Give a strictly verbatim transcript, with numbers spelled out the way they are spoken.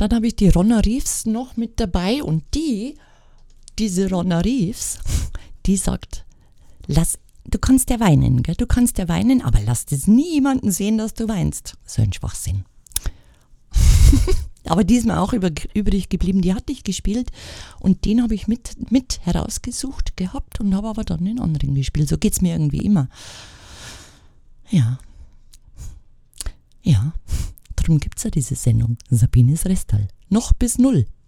Dann habe ich die Ronna Reeves noch mit dabei und die, diese Ronna Reeves, die sagt, lass, du kannst ja weinen, gell? Du kannst ja weinen, aber lass das niemanden sehen, dass du weinst. So ein Schwachsinn. Aber die ist mir auch über, übrig geblieben, die hatte ich gespielt und den habe ich mit, mit herausgesucht gehabt und habe aber dann den anderen gespielt. So geht es mir irgendwie immer. Ja. Ja, darum gibt es ja diese Sendung. Sabines Restal. Noch bis null.